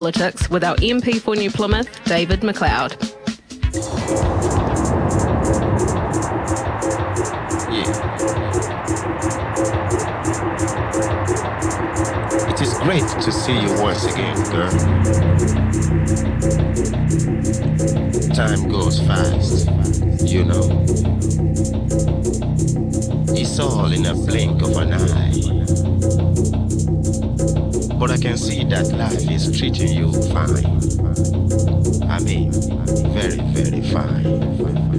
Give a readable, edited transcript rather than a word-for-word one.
Politics with our MP for New Plymouth, David McLeod. It is great to see you once again, girl. Time goes fast, you know. It's all in a blink of an eye. But I can see that life is treating you fine. I mean, very, very fine.